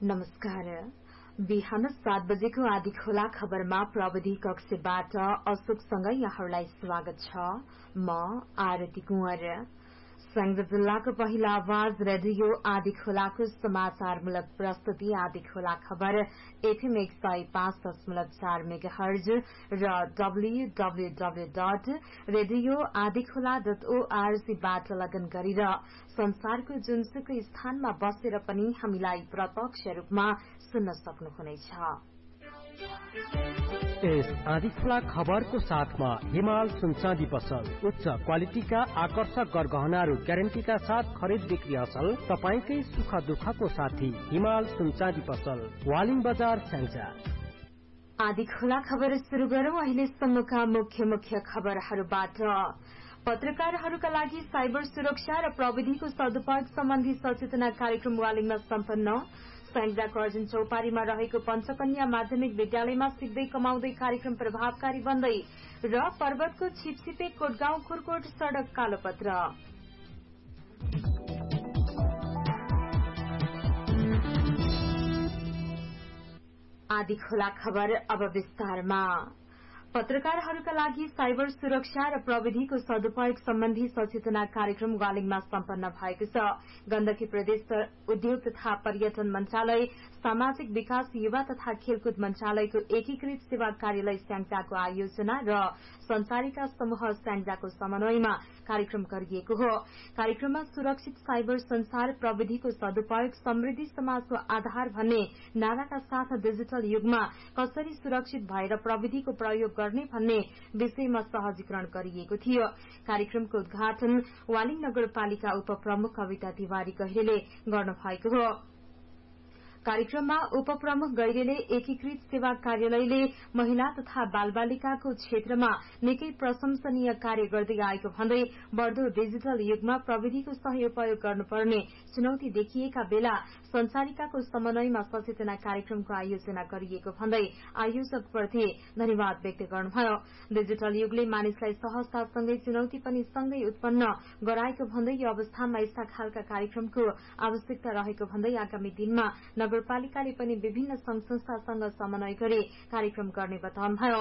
नमस्कार। बिहान 7 बजेको आदि खोला खबरमा प्रविधि कक्षबाट अशोकसँग यहाँहरूलाई स्वागत छ। म आरती कुँवर। संघ जिल्लाको पहिलो आवाज रेडियो आदि खोलाको समाचारमूलक प्रस्तुति आदि खोला खबर एफएम 105.4 मेगाहर्ज र www.radioadikhola.org बाट लगन गरेर संसारको जुनसुकै स्थानमा बसेर पनि हामीलाई प्रत्यक्ष रूपमा सुन्न सक्नुहुनेछ। यस आदिखोला खबरको साथमा हिमाल सुनचाँदी पसल उच्च क्वालिटीका आकर्षक गरगहनाहरू ग्यारेन्टीका साथ खरिद बिक्री असल तपाईकै सुख दुःखको साथी हिमाल सुनचाँदी पसल वालिङ बजार स्याङ्जा। आदिखोला खबर सुरु गरौं अहिलेसम्मका मुख्य खबरहरूबाट। पत्रकारहरूका लागि साइबर सुरक्षा र प्रविधिको सदुपयोग सम्बन्धी सचेतना कार्यक्रम वालिङमा सम्पन्न। स्याङ्जाको अर्जुन चौपारीमा रहेको पञ्चकन्या माध्यमिक विद्यालयमा सिक्दै कमाउँदै कार्यक्रम प्रभावकारी बन्दै र पर्वतको छिपछिपे कोटगाउँ खुरकोट सड़क कालोपत्र। आदिखोला खबर अब विस्तारमा। पत्रकारहरूका लागि साइबर सुरक्षा र प्रविधिको सदुपयोग सम्बन्धी सचेतना कार्यक्रम वालिङमा सम्पन्न भएको छ। गण्डकी प्रदेश उद्योग तथा पर्यटन मन्त्रालय, सामाजिक विकास, युवा तथा खेलकुद मन्त्रालयको एकीकृत सेवा कार्यालय स्याङ्जाको आयोजना र संचारिका समूह स्याङ्जाको समन्वयमा कार्यक्रम गरिएको हो। कार्यक्रममा सुरक्षित साइबर संसार, प्रविधिको सदुपयोग, समृद्धि समाजको आधार भन्ने नाराका साथ डिजिटल युगमा कसरी सुरक्षित भएर प्रविधिको प्रयोग गर्ने भन्ने विषयमा सहजीकरण गरिएको थियो। कार्यक्रमको उद्घाटन वालिङ नगरपालिका उपप्रमुख कविता तिवारी गैरेले गर्नुभएको हो। कार्यक्रममा उपप्रमुख गैरेले एकीकृत सेवा कार्यालयले महिला तथा बालबालिकाको क्षेत्रमा निकै प्रशंसनीय कार्य गर्दै आएको भन्दै बढ़दो डिजिटल युगमा प्रविधिको सही उपयोग गर्नुपर्ने चुनौती देखिएका बेला संचारिकाको समन्वयमा सचेतना कार्यक्रमको आयोजना गरिएको भन्दै आयोजकप्रति धन्यवाद व्यक्त गर्नुभयो। डिजिटल युगले मानिसलाई सहजतासँगै चुनौती पनि सँगै उत्पन्न गराएको भन्दै यो अवस्थामा यस्ता खालका कार्यक्रमको आवश्यकता रहेको भन्दै आगामी दिनमा नगरपालिकाले पनि विभिन्न संघ संस्थासँग समन्वय गरी कार्यक्रम गर्ने बताउनुभयो।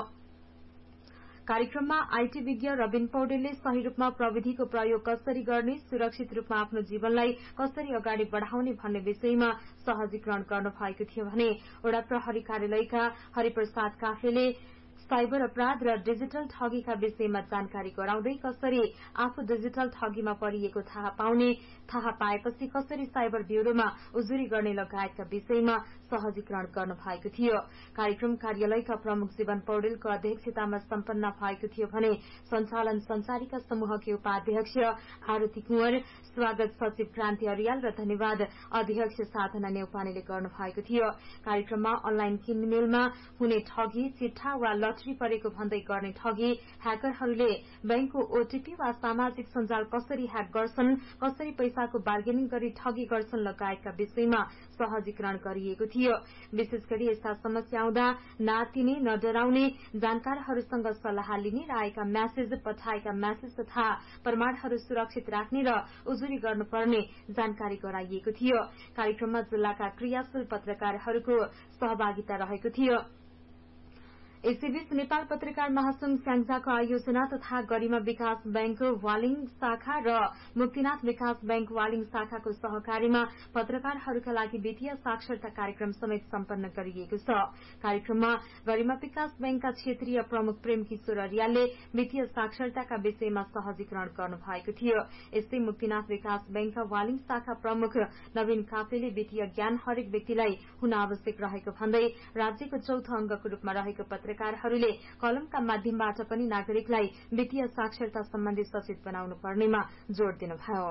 कार्यक्रममा आईटी विज्ञ रबिन पौडेलले सही रूपमा प्रविधिको प्रयोग कसरी गर्ने, सुरक्षित रूपमा आफ्नो जीवनलाई कसरी अगाडि बढ़ाउने भन्ने विषयमा सहजीकरण गर्नुभएको थियो भने वडा प्रहरी कार्यालयका हरिप्रसाद काफ्लेले साइबर अपराध र डिजिटल ठगीका विषयमा जानकारी गराउँदै कसरी आफू डिजिटल ठगीमा परिएको थाहा पाएपछि कसरी साइबर ब्यूरोमा उजुरी गर्ने लगायतका विषयमा सहजीकरण गर्नुभएको थियो। कार्यक्रम कार्यालयका प्रमुख जीवन पौडेलको अध्यक्षतामा सम्पन्न भएको थियो भने संचालन संचारिका समूहकी उपाध्यक्ष आरती कुँवर, स्वागत सचिव क्रान्ति अर्याल र धन्यवाद अध्यक्ष साधना नेउपानेले गर्नुभएको थियो। कार्यक्रममा अनलाइन किनमेलमा हुने ठगी, चिट्ठा वा लटरी परेको भन्दै गर्ने ठगी, ह्याकरहरूले बैंकको ओटीपी वा सामाजिक सञ्जाल कसरी ह्याक गर्छन्, कसरी पैसाको बार्गेनिङ गरी ठगी गर्छन् लगायतका विषयमा सहजीकरण गरिएको थियो। विशेष गरी यस्ता समस्या आउँदा नातिने, नडराउने, जानकारहरूसँग सल्लाह लिने र आएका म्यासेज, पठाएका म्यासेज तथा प्रमाणहरू सुरक्षित राख्ने र उजुरी गर्नुपर्ने जानकारी गराइएको थियो। कार्यक्रममा जिल्लाका क्रियाशील पत्रकारहरूको सहभागिता रहेको थियो। यसैबीच नेपाल पत्रकार महासंघ स्याङ्जाको आयोजना तथा गरिमा विकास बैंक वालिङ शाखा र मुक्तिनाथ विकास बैंक वालिङ शाखाको सहकारीमा पत्रकारहरूका लागि वित्तीय साक्षरता कार्यक्रम समेत सम्पन्न गरिएको छ। कार्यक्रममा गरिमा विकास बैंकका क्षेत्रीय प्रमुख प्रेम किशोर अर्यालले वित्तीय साक्षरताका विषयमा सहजीकरण गर्नुभएको थियो। यस्तै मुक्तिनाथ विकास बैंकका वालिङ शाखा प्रमुख नवीन काफ्लेले वित्तीय ज्ञान हरेक व्यक्तिलाई हुन आवश्यक रहेको भन्दै राज्यको चौथो अंगको रूपमा रहेको पत्रकारहरूले कलमका माध्यमबाट पनि नागरिकलाई वित्तीय साक्षरता सम्बन्धी सचेत बनाउनु पर्नेमा जोड़ दिनुभयो।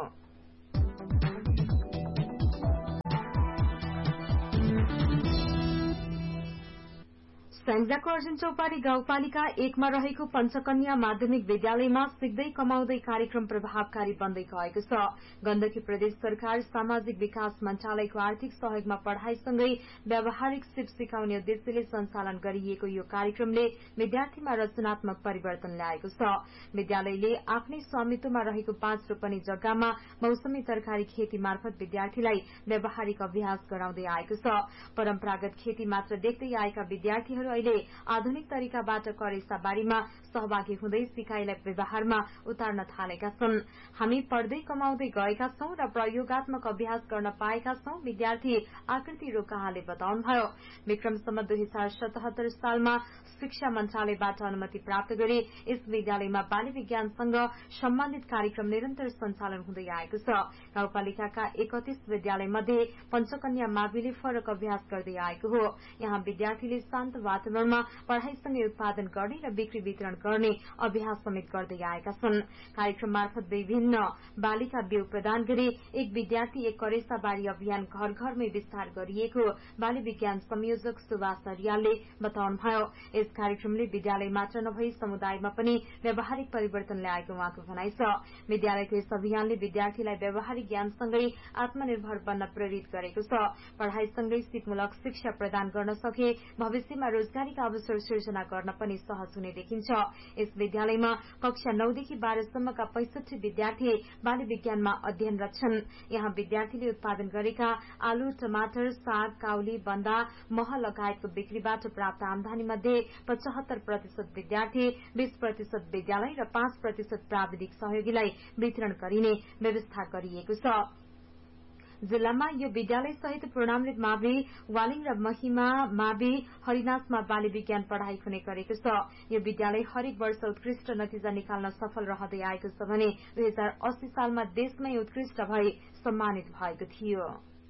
स्याङ्जाको अर्जुन चौपारी गाउँपालिका 1 मा रहेको पञ्चकन्या माध्यमिक विद्यालयमा सिक्दै कमाउँदै कार्यक्रम प्रभावकारी बन्दै गएको छ। गण्डकी प्रदेश सरकार सामाजिक विकास मन्त्रालयको आर्थिक सहयोगमा पढ़ाईसँगै व्यावहारिक सिप सिकाउने उद्देश्यले सञ्चालन गरिएको यो कार्यक्रमले विद्यार्थीमा रचनात्मक परिवर्तन ल्याएको छ। विद्यालयले आफ्नै स्वामित्वमा रहेको 5 रोपनी जग्गामा मौसमी तरकारी खेती मार्फत विद्यार्थीलाई व्यावहारिक अभ्यास गराउँदै आएको छ। परम्परागत खेती मात्र देख्दै आएका विद्यार्थीहरू अहिले आधुनिक तरिकाबाट करेसा बारीमा सहभागी हुँदै सिकाइलाई व्यवहारमा उतार्न थालेका छन्। हामी पढ्दै कमाउँदै गएका छौं र प्रयोगात्मक अभ्यास गर्न पाएका छौं, विद्यार्थी आकृति रोकाहाले बताउनुभयो। विक्रमसम्म 2077 सालमा शिक्षा मन्त्रालयबाट अनुमति प्राप्त गरी यस विद्यालयमा बाली विज्ञानसँग सम्बन्धित कार्यक्रम निरन्तर सञ्चालन हुँदै आएको छ। गाउँपालिकाका 31 विद्यालय मध्ये पञ्चकन्या माविले फरक अभ्यास गर्दै आएको हो। यहाँ विद्यार्थीले शान्त वातावरणमा पढ़ाईसँगै उत्पादन गर्ने र बिक्री वितरण गर्ने अभ्यास समेत गर्दै आएका छन्। कार्यक्रम मार्फत विभिन्न बालीका बिउ प्रदान गरी एक विद्यार्थी एक करेसा बारी अभियान घर घरमै विस्तार गरिएको बाली विज्ञान संयोजक सुभाष रियालले बताउनुभयो। यस कार्यक्रमले विद्यालय मात्र नभई समुदायमा पनि व्यावहारिक परिवर्तन ल्याएको उहाँको भनाइ छ। विद्यालयको यस अभियानले विद्यार्थीलाई व्यावहारिक ज्ञानसँगै आत्मनिर्भर बन्न प्रेरित गरेको छ। पढ़ाईसँगै सिपमूलक शिक्षा प्रदान गर्न सके भविष्यमा रोजगारीका अवसर सिर्जना गर्न पनि सहज हुने देखिन्छ। यस विद्यालयमा कक्षा 9 देखि 12 सम्मका 65 विद्यार्थी बाली विज्ञानमा अध्ययनरत छन्। यहाँ विद्यार्थीले उत्पादन गरेका आलु, टमाटर, साग, काउली, बन्दा, मह लगायतको बिक्रीबाट प्राप्त आमदानी मध्ये 75% विद्यार्थी, 20% विद्यालय र 5% प्राविधिक सहयोगीलाई वितरण गरिने व्यवस्था गरिएको छ। जिल्लामा यो विद्यालय सहित पूर्णामृत मावि, वालिङ र महिमा मावि, हरिनाथमा बाली विज्ञान पढ़ाई हुने गरेको छ। यो विद्यालय हरेक वर्ष उत्कृष्ट नतिजा निकाल्न सफल रहँदै आएको छ भने 2080 सालमा देशमै उत्कृष्ट भई सम्मानित भएको थियो।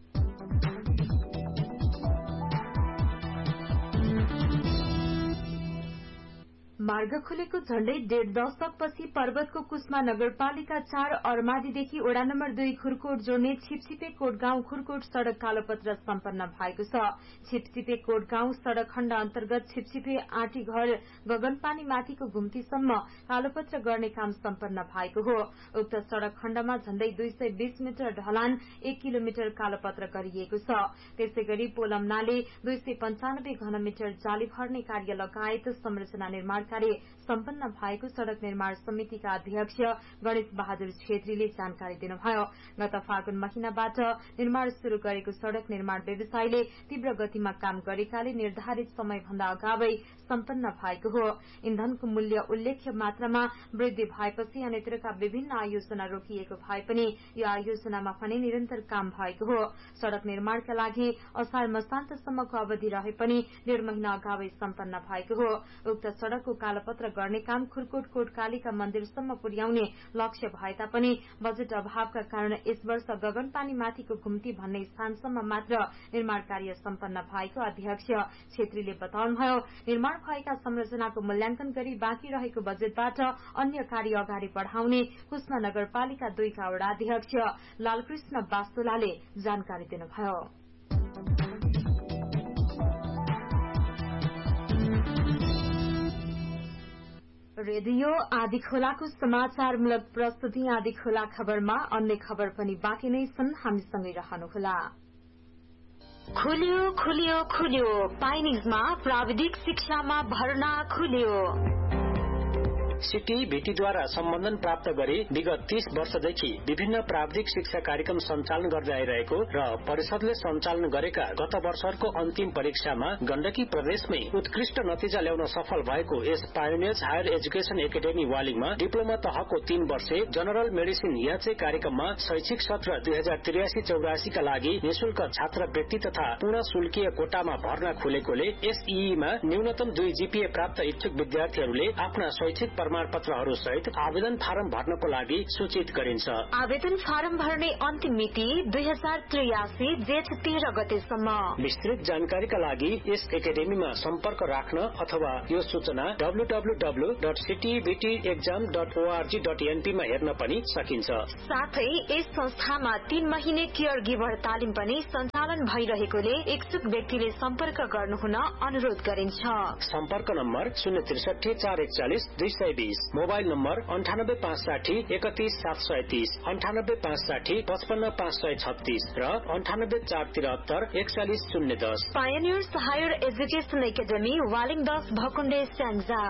मार्ग खुलेको झण्डै 1.5 दशकपछि पर्वतको कुस्मा नगरपालिका 4 अर्मादीदेखि वडा नम्बर 2 खुरकोट जोड्ने छिपछिपे कोट गाउँ खुरकोट सड़क कालोपत्र सम्पन्न भएको छ। छिपछिपे कोट गाउँ सड़क खण्ड अन्तर्गत छिपछिपे आँटी घर गगनपानी माथिको घुम्तीसम्म कालोपत्र गर्ने काम सम्पन्न भएको हो। उक्त सड़क खण्डमा झण्डै 220 मिटर ढलान 1 किलोमिटर कालोपत्र गरिएको छ। त्यसैगरी पोलम्नाले 295 घनमिटर जाली भर्ने कार्य लगायत संरचना निर्माण कार्य सम्पन्न भएको सड़क निर्माण समितिका अध्यक्ष गणेश बहादुर छेत्रीले जानकारी दिनुभयो। गत फागुन महिनाबाट निर्माण शुरू गरेको सड़क निर्माण व्यवसायले तीव्र गतिमा काम गरेकाले निर्धारित समयभन्दा अगावै सम्पन्न भएको हो। इन्धनको मूल्य उल्लेख्य मात्रामा वृद्धि भएपछि अन्यत्रका विभिन्न आयोजना रोकिएको भए पनि यो आयोजनामा भने निरन्तर काम भएको हो। सड़क निर्माणका लागि असार मसान्तसम्मको अवधि रहे पनि 1.5 महिना अगावै सम्पन्न भएको हो। उक्त सड़कको कालोपत्र गर्ने काम खुरकोट कोटकालीका मन्दिरसम्म पुर्याउने लक्ष्य भए तापनि बजेट अभावका कारण यस वर्ष गगनपानी माथिको घुम्ती भन्ने स्थानसम्म मात्र निर्माण कार्य सम्पन्न भएको अध्यक्ष छेत्रीले बताउनुभयो। निर्माण भएका संरचनाको मूल्याङ्कन गरी बाँकी रहेको बजेटबाट अन्य कार्य अगाडि बढ़ाउने कुस्मा नगरपालिका 2 का वडाध्यक्ष लालकृष्ण वास्तुलाले जानकारी दिनुभयो। रेडियो आदिखोलाको समाचारमूलक प्रस्तुति आदिखोला खबरमा अन्य खबर पनि बाँकी नै छन्, हामीसँगै रहनुहोला। खुल्यो खुल्यो खुल्यो पाइनिजमा प्राविधिक शिक्षामा भर्ना खुल्यो। सिटी भेटीद्वारा सम्बन्धन प्राप्त गरी विगत 30 वर्षदेखि विभिन्न प्राविधिक शिक्षा कार्यक्रम सञ्चालन गर्दै आइरहेको र परिषदले सञ्चालन गरेका गत वर्षको अन्तिम परीक्षामा गण्डकी प्रदेशमै उत्कृष्ट नतिजा ल्याउन सफल भएको यस pioneers higher education academy वालिङमा diploma तहको 3 वर्षे जनरल मेडिसिन याचे कार्यक्रममा शैक्षिक सत्र 2083-84 का लागि निशुल्क छात्रवृत्ति तथा पूर्ण शुल्कीय कोटामा भर्ना खुलेकोले एसईईमा न्यूनतम 2 जीपीए प्राप्त इच्छुक विद्यार्थीहरूले आफ्ना शैक्षिक प्रमाणपत्रहरू सहित आवेदन फारम भर्नको लागि सूचित गरिन्छ। आवेदन फारम भर्ने अन्तिम मिति 2083 जेठ 13 गतेसम्म। विस्तृत जानकारीका लागि यस एकाडेमीमा सम्पर्क राख्न अथवा यो सूचना www.ctbtexam.org.np मा हेर्न पनि सकिन्छ। साथै यस संस्थामा 3 महिने केयर गिभर तालिम पनि सञ्चालन भइरहेकोले इच्छुक व्यक्तिले सम्पर्क गर्नुहुन अनुरोध गरिन्छ। सम्पर्क नम्बर 063 441 220, मोबाइल नम्बर 9856 31730, 9856 55536 र 9847 41010। Pioneers higher education academy वालिङदास भकुण्डे Syangja.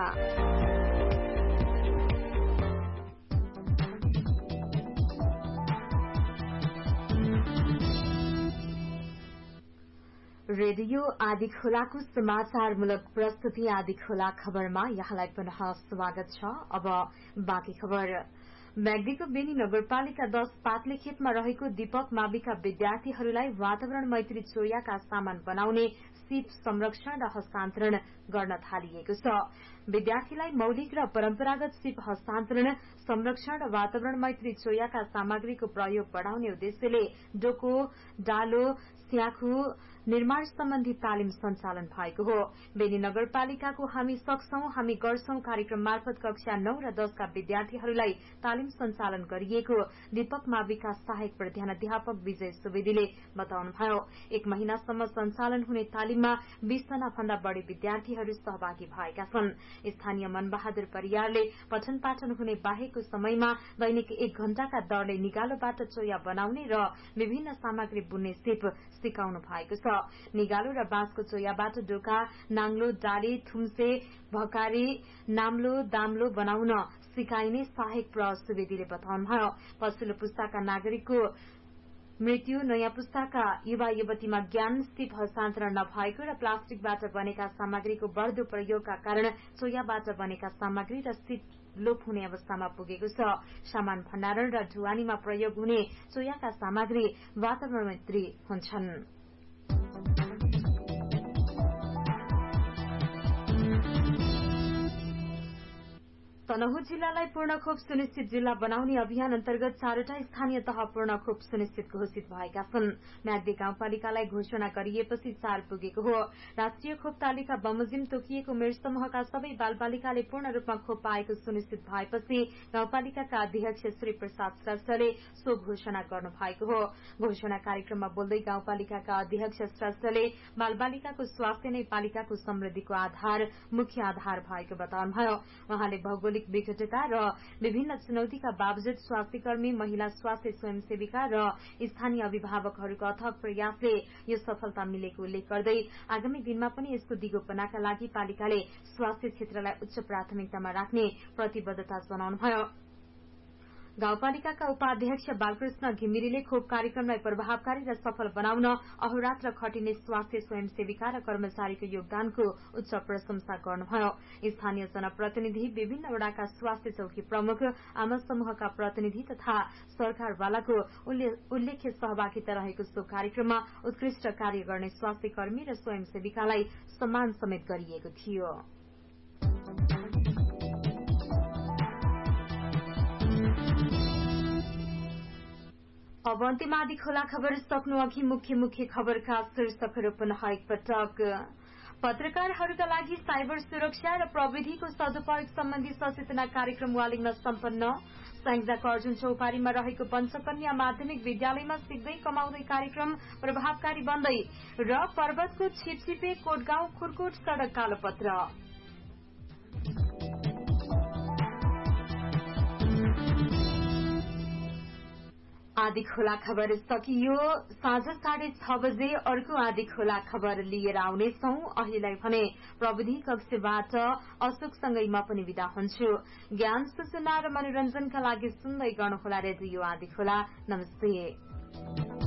Radio आदि खोलाको समाचारमूलक प्रस्तुति आदि खोला खबरमा यहाँलाई पुनः स्वागत छ। अब बाँकी खबर। म्याग्दीको बेनी नगरपालिका 10 पातलेखेतमा रहेको दीपक माविका विद्यार्थीहरूलाई वातावरण मैत्री चोयाका सामान बनाउने सिप संरक्षण र हस्तान्तरण गर्न थालिएको छ। विद्यार्थीलाई मौलिक र परम्परागत सिप हस्तान्तरण, संरक्षण र वातावरण मैत्री चोयाका सामग्रीको प्रयोग बढ़ाउने उद्देश्यले डोको, डालो, स्याखु निर्माण सम्बन्धी तालिम सञ्चालन भएको हो। बेनी नगरपालिकाको हामी सक्छौं हामी गर्छौं कार्यक्रम मार्फत कक्षा 9 र 10 का विद्यार्थीहरूलाई तालिम सञ्चालन गरिएको दीपक माविका सहायक प्रधानाध्यापक विजय सुवेदीले बताउनुभयो। 1 महिनासम्म सञ्चालन हुने तालिममा 20 जना भन्दा बढ़ी विद्यार्थीहरू सहभागी भएका छन्। स्थानीय मनबहादुर परियारले पठन पाठन हुने बाहेकको समयमा दैनिक 1 घण्टाका दरले निगालोबाट चोया बनाउने र विभिन्न सामग्री बुन्ने सिप सिकाउनु भएको छ। निगालो र बाँसको चोयाबाट डोका, नाङ्लो, डाली, थुम्से, भकारी, नाम्लो, दाम्लो बनाउन सिकाइने सहायक सुवेदीले बताउनुभयो। पछिल्लो पुस्ताका नागरिकको मृत्यु, नयाँ पुस्ताका युवा युवतीमा ज्ञान, सिप हस्तान्तरण नभएको र प्लास्टिकबाट बनेका सामग्रीको बढ़दो प्रयोगका कारण चोयाबाट बनेका सामग्री र सिप लोप हुने अवस्थामा पुगेको छ। सामान भण्डारण र ढुवानीमा प्रयोग हुने चोयाका सामग्री वातावरण मैत्री हुन्छन्। तनहुँ जिल्लालाई पूर्ण खोप सुनिश्चित जिल्ला बनाउने अभियान अन्तर्गत 4वटा स्थानीय तह पूर्ण खोप सुनिश्चित घोषित भएका छन्। म्याग्दी गाउँपालिकालाई घोषणा गरिएपछि 4 पुगेको हो। राष्ट्रिय खोप तालिका बमोजिम तोकिएको मेष समूहका सबै बालबालिकाले पूर्ण रूपमा खोप पाएको सुनिश्चित भएपछि गाउँपालिकाका अध्यक्ष श्री प्रसाद श्रेष्ठले सो घोषणा गर्नु भएको हो। घोषणा कार्यक्रममा बोल्दै गाउँपालिकाका अध्यक्ष श्रेष्ठले बालबालिकाको स्वास्थ्य नै पालिकाको समृद्धिको आधार, मुख्य आधार भएको बताउनुभयो। उहाँले भौगोलिक विघटनता र विभिन्न चुनौतीका बावजुद स्वास्थ्यकर्मी, महिला स्वास्थ्य स्वयंसेविका र स्थानीय अभिभावकहरूको अथक प्रयासले यो सफलता मिलेको उल्लेख गर्दै आगामी दिनमा पनि यसको दिगोपनाका लागि पालिकाले स्वास्थ्य क्षेत्रलाई उच्च प्राथमिकतामा राख्ने प्रतिबद्धता जनाउनुभयो। गाउँपालिकाका उपाध्यक्ष बालकृष्ण घिमिरेले खोप कार्यक्रमलाई प्रभावकारी र सफल बनाउन अहोरात्र खटिने स्वास्थ्य स्वयंसेविका र कर्मचारीको योगदानको उच्च प्रशंसा गर्नुभयो। स्थानीय जनप्रतिनिधि, विभिन्न वडाका स्वास्थ्य चौकी प्रमुख, आमा समूहका प्रतिनिधि तथा सरकारवालाको उल्लेख्य सहभागिता रहेको सो कार्यक्रममा उत्कृष्ट कार्य गर्ने स्वास्थ्य कर्मी र स्वयंसेविकालाई सम्मान समेत गरिएको थियो। अब अन्त्यमा आदि खोला खबर सक्नु अघि मुख्य खबरका शीर्षकहरू पुनः एकपटक। पत्रकारहरूका लागि साइबर सुरक्षा र प्रविधिको सदुपयोग सम्बन्धी सचेतना कार्यक्रम वालिङमा सम्पन्न। स्याङ्जाको अर्जुन चौपारीमा रहेको पञ्चकन्या माध्यमिक विद्यालयमा सिक्दै कमाउँदै कार्यक्रम प्रभावकारी बन्दै र पर्वतको छिपछिपे कोटगाउँ खुरकोट सड़क कालोपत्र। आदि खोला खबर सकियो। साँझ 6:30 बजे अर्को आदि खोला खबर लिएर आउनेछौं। अहिलेलाई भने प्रविधि कक्षबाट अशोकसँगै म पनि विदा हुन्छु। ज्ञान, सूचना र मनोरञ्जनका लागि सुन्दै गर्नुहोला रेडियो आदि खोला। नमस्ते।